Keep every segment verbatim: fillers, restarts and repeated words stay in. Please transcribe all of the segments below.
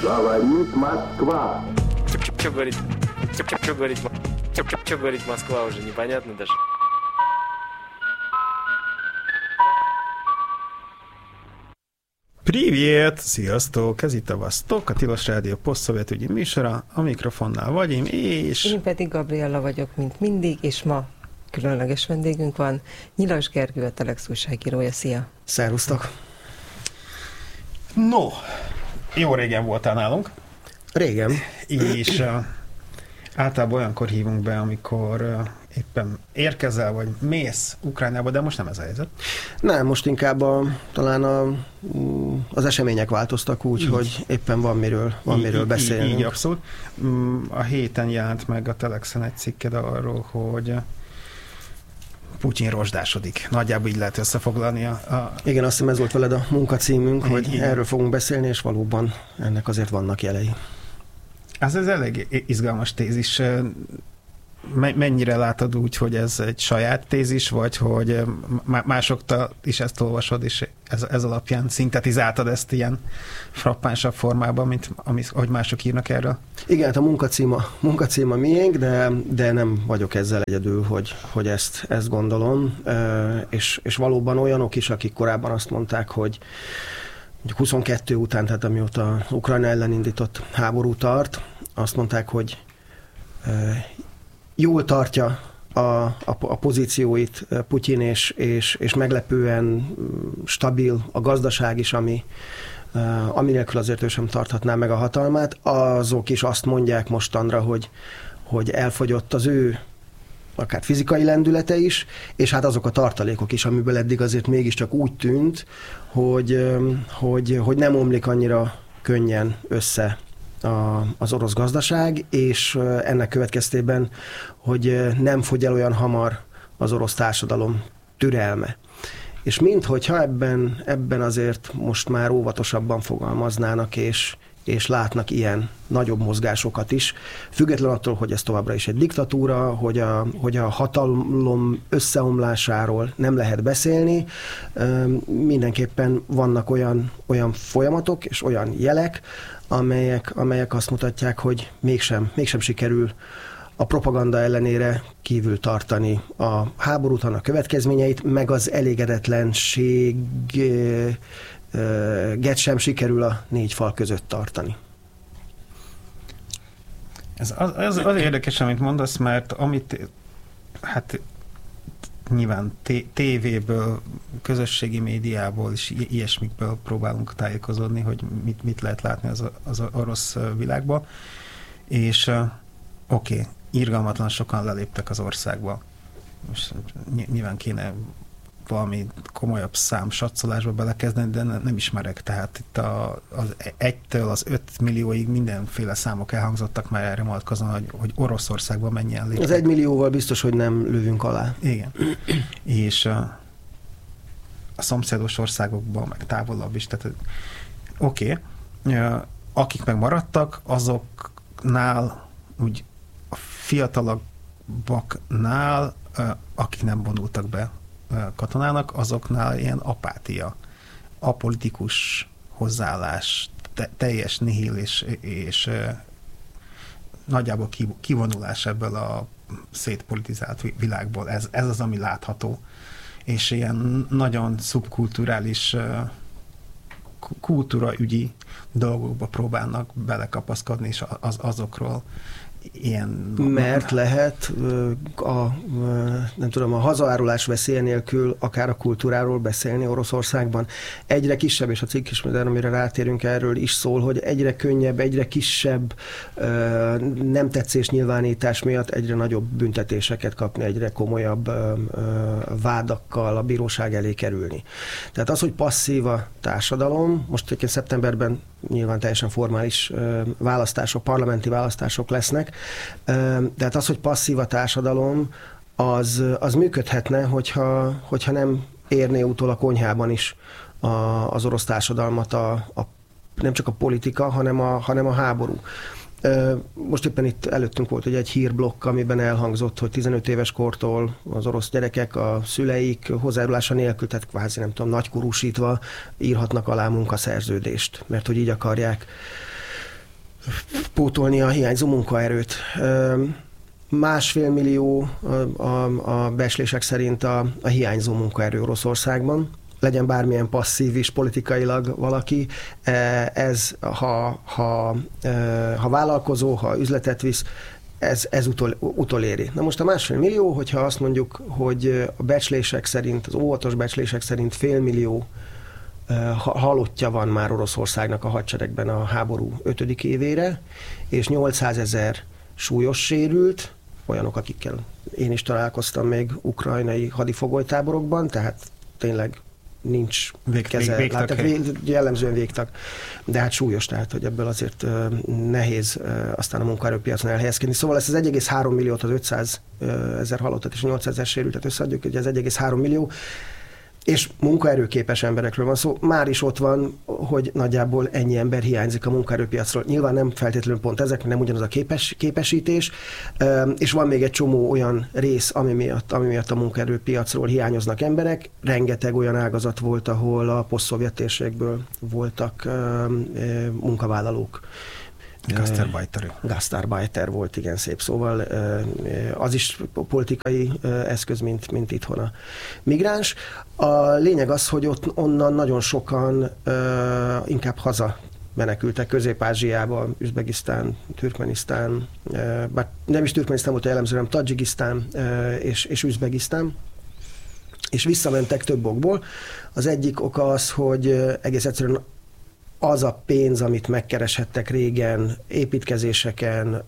Говорит Москва. Что говорит? Что говорит? Что говорит Москва уже непонятно даже. Привет! Sziasztok! Ez itt a Vasztok, a Tilos Rádió posztszovjetügyi műsora. A mikrofonnál Vagyim, és... Én pedig Gabriella vagyok, mint mindig, és ma különleges vendégünk van. Nyilas Gergő, a Telex újságírója. Szia! Szervusztok! No, jó régen voltál nálunk. Régen. És uh, általában olyankor hívunk be, amikor uh, éppen érkezel, vagy mész Ukrajnába, de most nem ez a helyzet. Nem, most inkább a, talán a, az események változtak úgy, így. Hogy éppen van miről, van így, miről beszélnünk. Így, így, abszolút. A héten jelent meg a Telexen egy cikked arról, hogy Putyin rozsdásodik. Nagyjából így lehet összefoglalni a... a... Igen, azt hiszem ez volt veled a munkacímünk, hogy igen. Erről fogunk beszélni, és valóban ennek azért vannak jelei. Ez, ez elég izgalmas tézis. Mennyire látod úgy, hogy ez egy saját tézis, vagy hogy másoktól is ezt olvasod, és ez, ez alapján szintetizáltad ezt ilyen frappánsabb formában, mint amit, ahogy mások írnak erről? Igen, hát a munkacíma, munkacíma miénk, de, de nem vagyok ezzel egyedül, hogy, hogy ezt, ezt gondolom. És, és valóban olyanok is, akik korábban azt mondták, hogy huszonkettő után, tehát amióta Ukrajna ellen indított háború tart, azt mondták, hogy jól tartja a, a, a pozícióit Putyin, és, és, és meglepően stabil a gazdaság is, ami, ami nélkül azért ő sem tarthatná meg a hatalmát. Azok is azt mondják mostanra, hogy, hogy elfogyott az ő akár fizikai lendülete is, és hát azok a tartalékok is, amiből eddig azért mégiscsak úgy tűnt, hogy, hogy, hogy nem omlik annyira könnyen össze A, az orosz gazdaság, és ennek következtében, hogy nem fogy el olyan hamar az orosz társadalom türelme. És minthogyha ebben, ebben azért most már óvatosabban fogalmaznának, és, és látnak ilyen nagyobb mozgásokat is, független attól, hogy ez továbbra is egy diktatúra, hogy a, hogy a hatalom összeomlásáról nem lehet beszélni, mindenképpen vannak olyan, olyan folyamatok és olyan jelek, amelyek, amelyek azt mutatják, hogy mégsem, mégsem sikerül a propaganda ellenére kívül tartani a háborút, annak következményeit, meg az elégedetlenséget sem sikerül a négy fal között tartani. Ez az, az, az érdekes, amit mondasz, mert amit hát nyilván tévéből, közösségi médiából és ilyesmikből próbálunk tájékozódni, hogy mit, mit lehet látni az, az orosz világban. És uh, oké, okay, irgalmatlan sokan leléptek az országba. Most nyilván kéne valami komolyabb számsatszolásba belekezdeni, de ne, nem ismerek. Tehát itt a, az egytől az öt millióig mindenféle számok elhangzottak már erre vonatkozóan, hogy, hogy Oroszországban mennyien léptek. Az egy millióval biztos, hogy nem lövünk alá. Igen. És a, a szomszédos országokban, meg távolabb is. Tehát oké. Okay. Akik meg maradtak, azoknál úgy a fiatalabbaknál, akik nem vonultak be katonának, azoknál ilyen apátia, apolitikus hozzáállás, te, teljes nihil és, és nagyjából kivonulás ebből a szétpolitizált világból. Ez, ez az, ami látható. És ilyen nagyon szubkulturális kultúraügyi dolgokba próbálnak belekapaszkodni, és az, azokról ilyen... Mert lehet a, nem tudom, a hazaárulás veszélye nélkül akár a kultúráról beszélni Oroszországban. Egyre kisebb, és a cikk is, amire rátérünk, erről is szól, hogy egyre könnyebb, egyre kisebb nem tetszés nyilvánítás miatt egyre nagyobb büntetéseket kapni, egyre komolyabb vádakkal a bíróság elé kerülni. Tehát az, hogy passzív a társadalom, most egyébként szeptemberben nyilván teljesen formális választások, parlamenti választások lesznek, de hát az, hogy passzív a társadalom, az, az működhetne, hogyha, hogyha nem érné utol a konyhában is a, az orosz társadalmat a, a, nem csak a politika, hanem a, hanem a háború. Most éppen itt előttünk volt egy hírblokk, amiben elhangzott, hogy tizenöt éves kortól az orosz gyerekek, a szüleik hozzájárulása nélkül, tehát kvázi nem tudom, nagykorúsítva írhatnak alá munkaszerződést, mert hogy így akarják pótolni a hiányzó munkaerőt. Másfél millió a, a, a becslések szerint a, a hiányzó munkaerő Oroszországban. Legyen bármilyen passzív is politikailag valaki, ez ha, ha, ha vállalkozó, ha üzletet visz, ez, ez utol, utoléri. Na most a másfél millió, hogyha azt mondjuk, hogy a becslések szerint, az óvatos becslések szerint fél millió halottja van már Oroszországnak a hadseregben a háború ötödik évére, és nyolcszázezer súlyos sérült, olyanok, akikkel én is találkoztam még ukrajnai hadifogolytáborokban, tehát tényleg nincs Vég, keze, vég, lát, tehát vég, jellemzően végtag, de hát súlyos, tehát hogy ebből azért uh, nehéz uh, aztán a munkaerőpiacon elhelyezkedni. Szóval ezt az egy egész három milliót, az ötszázezer halottat és nyolcszázezer sérültet összeadjuk, ugye az egy egész három millió, és munkaerőképes emberekről van szó. Már is ott van, hogy nagyjából ennyi ember hiányzik a munkaerőpiacról. Nyilván nem feltétlenül pont ezek, nem ugyanaz a képes, képesítés, és van még egy csomó olyan rész, ami miatt, ami miatt a munkaerőpiacról hiányoznak emberek. Rengeteg olyan ágazat volt, ahol a posztszovjet térségből voltak munkavállalók. Gastarbeiter. Gastarbeiter volt, igen, szép szóval. Az is politikai eszköz, mint, mint itthon a migráns. A lényeg az, hogy ott onnan nagyon sokan inkább haza menekültek Közép-Ázsiába, Üzbegisztán, Türkmenisztán, bár nem is Türkmenisztán volt a jellemző, hanem Tadzsikisztán és, és Üzbegisztán, és visszamentek több okból. Az egyik oka az, hogy egész egyszerűen az a pénz, amit megkereshettek régen építkezéseken,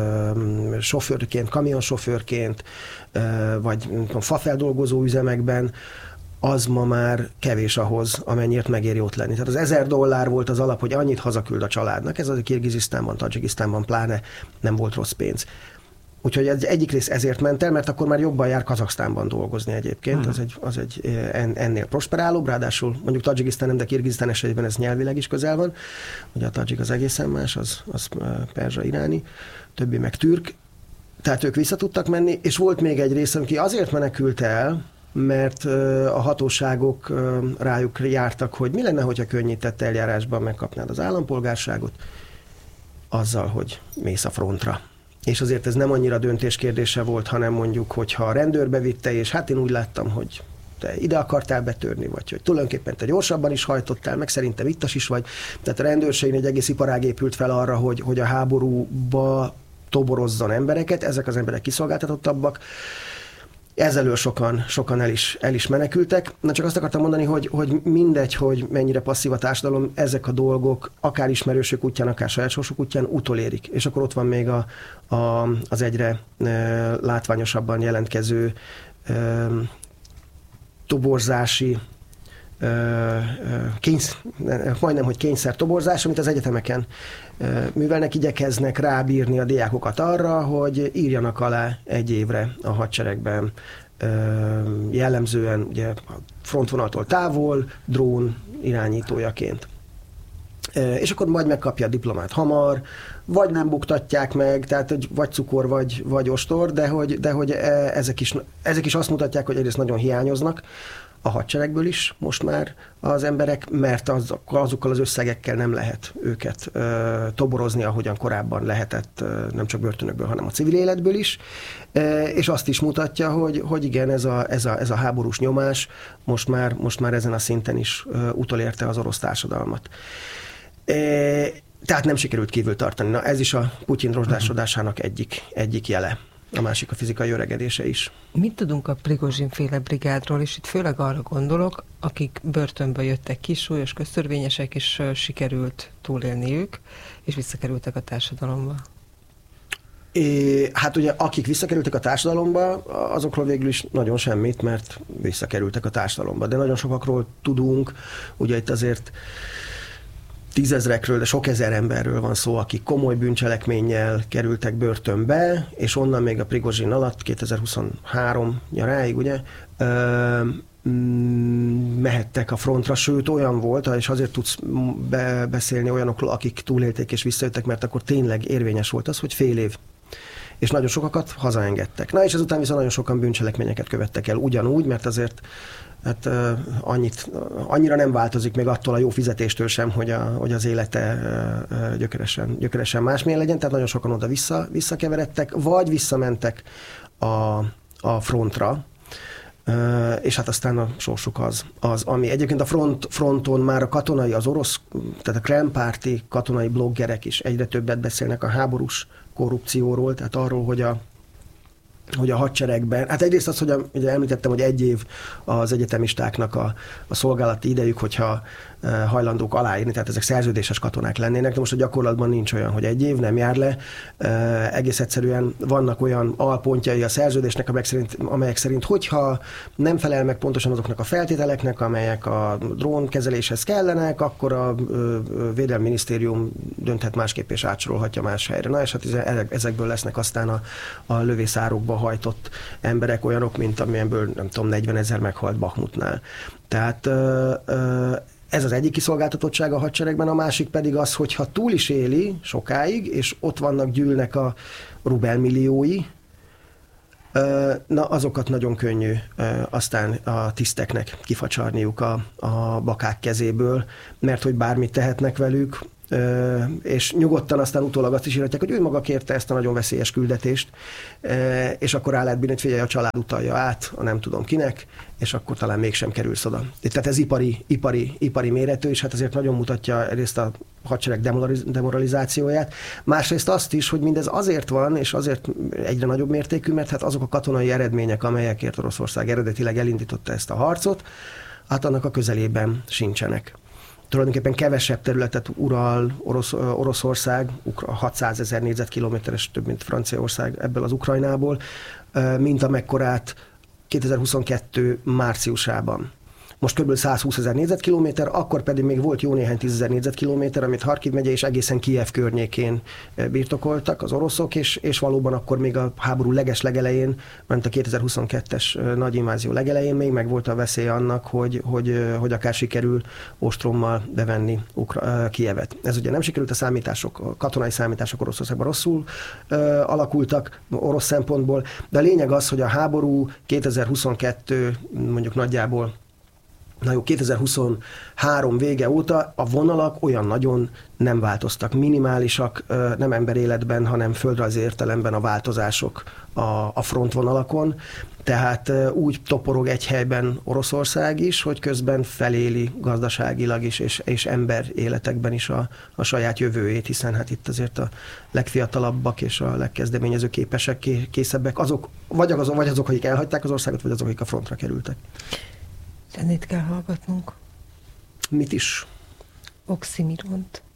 ö, sofőrként, kamionsofőrként, ö, vagy tudom, fafeldolgozó üzemekben, az ma már kevés ahhoz, amennyiért megéri ott lenni. Tehát az ezer dollár volt az alap, hogy annyit hazaküld a családnak. Ez az a Kirgizisztánban, Tadzsikisztánban pláne nem volt rossz pénz. Úgyhogy egy, egyik rész ezért ment el, mert akkor már jobban jár Kazaksztánban dolgozni egyébként, hmm. az egy, az egy ennél prosperálóbb, ráadásul mondjuk Tadzsikisztán nem, de Kirgizisztán esetében ez nyelvileg is közel van, ugye a tadzsik az egészen más, az, az perzsa, iráni, többi meg türk, tehát ők vissza tudtak menni, és volt még egy rész, aki azért menekült el, mert a hatóságok rájuk jártak, hogy mi lenne, hogyha könnyített eljárásban megkapnád az állampolgárságot, azzal, hogy mész a frontra. És azért ez nem annyira döntés kérdése volt, hanem mondjuk, hogyha a rendőr bevitte, és hát én úgy láttam, hogy te ide akartál betörni, vagy hogy tulajdonképpen te gyorsabban is hajtottál, meg szerintem ittas is vagy. Tehát a rendőrségén egy egész iparág épült fel arra, hogy, hogy a háborúba toborozzon embereket, ezek az emberek kiszolgáltatottabbak. Ezelől sokan, sokan el, is, el is menekültek. Na csak azt akartam mondani, hogy, hogy mindegy, hogy mennyire passzív a társadalom, ezek a dolgok akár ismerősök útján, akár saját sorsuk útján utolérik. És akkor ott van még a, a, az egyre e, látványosabban jelentkező e, toborzási, e, e, kénysz, majdnem, hogy kényszer toborzás, amit az egyetemeken e, művelnek, igyekeznek rábírni a diákokat arra, hogy írjanak alá egy évre a hadseregben, e, jellemzően ugye a frontvonaltól távol, drón irányítójaként. E, és akkor majd megkapja a diplomát hamar, vagy nem buktatják meg, tehát vagy cukor, vagy, vagy ostor, de hogy, de hogy ezek, is, ezek is azt mutatják, hogy egyrészt nagyon hiányoznak a hadseregből is most már az emberek, mert az, azokkal az összegekkel nem lehet őket ö, toborozni, ahogyan korábban lehetett, ö, nem csak börtönökből, hanem a civil életből is. E, és azt is mutatja, hogy, hogy igen, ez a, ez, a, ez a háborús nyomás most már, most már ezen a szinten is ö, utolérte az orosz társadalmat. E, tehát nem sikerült kívül tartani. Na, ez is a Putyin rozsdásodásának egyik, egyik jele. A másik a fizikai öregedése is. Mit tudunk a Prigozsin-féle brigádról, és itt főleg arra gondolok, akik börtönből jöttek ki, súlyos köztörvényesek, és sikerült túlélniük, és visszakerültek a társadalomba? É, hát ugye akik visszakerültek a társadalomba, azokról végül is nagyon semmit, mert visszakerültek a társadalomba. De nagyon sokakról tudunk, ugye itt azért tízezrekről, de sok ezer emberről van szó, akik komoly bűncselekménnyel kerültek börtönbe, és onnan még a Prigozsin alatt, kétezer-huszonhárom nyaráig, ugye, ö, mehettek a frontra, sőt olyan volt, és azért tudsz be- beszélni olyanokról, akik túlélték és visszajöttek, mert akkor tényleg érvényes volt az, hogy fél év. És nagyon sokakat hazaengedtek. Na és ezután viszont nagyon sokan bűncselekményeket követtek el ugyanúgy, mert azért hát annyit, annyira nem változik még attól a jó fizetéstől sem, hogy, a, hogy az élete gyökeresen, gyökeresen másmilyen legyen, tehát nagyon sokan oda vissza, visszakeveredtek, vagy visszamentek a, a frontra, és hát aztán a sorsuk az, az ami egyébként a front, fronton már a katonai, az orosz, tehát a Kreml-párti katonai bloggerek is egyre többet beszélnek a háborús korrupcióról, tehát arról, hogy a hogy a hadseregben, hát egyrészt az, hogy a, ugye említettem, hogy egy év az egyetemistáknak a, a szolgálati idejük, hogyha e, hajlandók aláírni, tehát ezek szerződéses katonák lennének, de most a gyakorlatban nincs olyan, hogy egy év nem jár le. E, egész egyszerűen vannak olyan alpontjai a szerződésnek, amelyek szerint, amelyek szerint, hogyha nem felel meg pontosan azoknak a feltételeknek, amelyek a drónkezeléshez kellenek, akkor a ö, Védelmi Minisztérium dönthet másképp és átsorolhatja más helyre. Na és hát ezekből lesznek aztán a, a lövészárokba hajtott emberek, olyanok, mint amilyenből, nem tudom, negyvenezer meghalt Bakhmutnál. Tehát ez az egyik kiszolgáltatottság a hadseregben, a másik pedig az, hogy ha túl is éli sokáig, és ott vannak, gyűlnek a rubelmilliói, na azokat nagyon könnyű aztán a tiszteknek kifacsarniuk a, a bakák kezéből, mert hogy bármit tehetnek velük, és nyugodtan aztán utólag azt is írhatják, hogy ő maga kérte ezt a nagyon veszélyes küldetést, és akkor rá lehet bírni, hogy figyelj, a család utalja át, a nem tudom kinek, és akkor talán mégsem kerülsz oda. Tehát ez ipari, ipari, ipari méretű, és hát azért nagyon mutatja egyrészt a hadsereg demoralizációját, másrészt azt is, hogy mindez azért van, és azért egyre nagyobb mértékű, mert hát azok a katonai eredmények, amelyekért Oroszország eredetileg elindította ezt a harcot, hát annak a közelében sincsenek. Tulajdonképpen kevesebb területet ural Orosz, Oroszország, hatszázezer négyzetkilométeres, több mint Franciaország ebből az Ukrajnából, mint amekkorát kétezer-huszonkettő márciusában. Most kb. százhúszezer négyzetkilométer, akkor pedig még volt jó néhány tízezer négyzetkilométer, amit Harkiv megye és egészen Kijev környékén birtokoltak az oroszok, és, és valóban akkor még a háború leges legelején, mert a kétezer-huszonkettes nagy invázió legelején még meg volt a veszély annak, hogy, hogy, hogy akár sikerül ostrommal bevenni Ukra- Kijevet. Ez ugye nem sikerült, a számítások, a katonai számítások Oroszországban rosszul uh, alakultak orosz szempontból, de a lényeg az, hogy a háború kétezer-huszonkettő mondjuk nagyjából Na jó, kétezer-huszonhárom vége óta a vonalak olyan nagyon nem változtak. Minimálisak, nem emberéletben, hanem földrajzi értelemben a változások a, a frontvonalakon. Tehát úgy toporog egy helyben Oroszország is, hogy közben feléli gazdaságilag is, és, és ember életekben is a, a saját jövőjét, hiszen hát itt azért a legfiatalabbak és a legkezdeményező képesek, készebbek, azok, vagy azok, vagy azok, akik elhagyták az országot, vagy azok, akik a frontra kerültek. Zenét kell hallgatnunk. Mit is? Oxymiront.